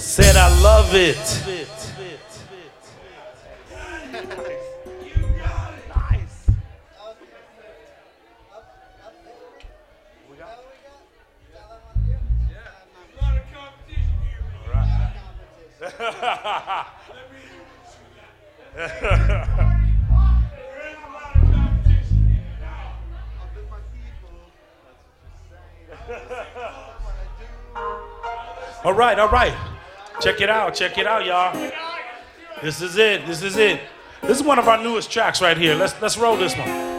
Said I love it. All right, all right. Check it out, y'all. This is it. This is one of our newest tracks right here. Let's roll this one.